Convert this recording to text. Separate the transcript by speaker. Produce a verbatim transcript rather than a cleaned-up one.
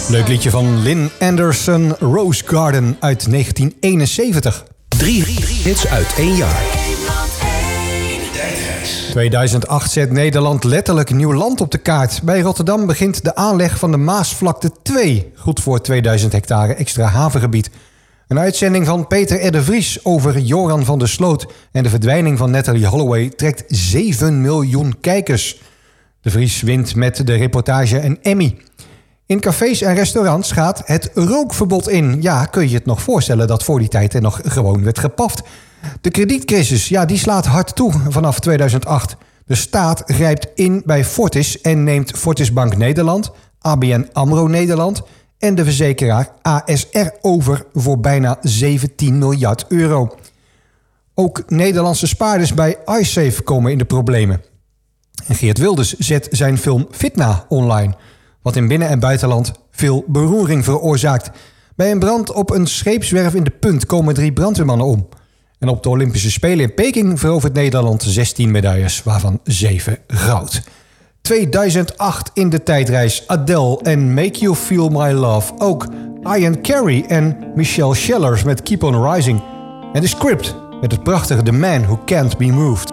Speaker 1: Leuk liedje van Lynn Anderson, Rose Garden uit negentien eenenzeventig.
Speaker 2: Drie hits uit één jaar.
Speaker 1: tweeduizend acht zet Nederland letterlijk nieuw land op de kaart. Bij Rotterdam begint de aanleg van de Maasvlakte twee. Goed voor tweeduizend hectare extra havengebied. Een uitzending van Peter R. de Vries over Joran van der Sloot en de verdwijning van Natalie Holloway trekt zeven miljoen kijkers. De Vries wint met de reportage een Emmy. In cafés en restaurants gaat het rookverbod in. Ja, kun je het nog voorstellen dat voor die tijd er nog gewoon werd gepaft. De kredietcrisis, ja, die slaat hard toe vanaf tweeduizend acht. De staat grijpt in bij Fortis en neemt Fortis Bank Nederland, A B N AMRO Nederland en de verzekeraar A S R over voor bijna zeventien miljard euro. Ook Nederlandse spaarders bij iSafe komen in de problemen. En Geert Wilders zet zijn film Fitna online, wat in binnen- en buitenland veel beroering veroorzaakt. Bij een brand op een scheepswerf in de Punt komen drie brandweermannen om. En op de Olympische Spelen in Peking verovert Nederland zestien medailles, waarvan zeven goud. tweeduizend acht in de tijdreis, Adele en Make You Feel My Love. Ook Ian Carey en Michelle Schellers met Keep On Rising. En The Script met het prachtige The Man Who Can't Be Moved.